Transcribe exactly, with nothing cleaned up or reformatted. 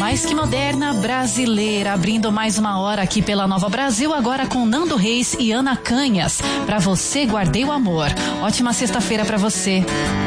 Mais que moderna, brasileira, abrindo mais uma hora aqui pela Nova Brasil, agora com Nando Reis e Ana Canhas. Pra você, guardei o amor. Ótima sexta-feira pra você.